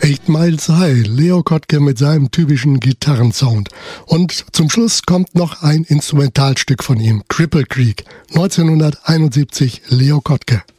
8 Miles High, Leo Kottke mit seinem typischen Gitarrensound. Und zum Schluss kommt noch ein Instrumentalstück von ihm, Cripple Creek, 1971, Leo Kottke.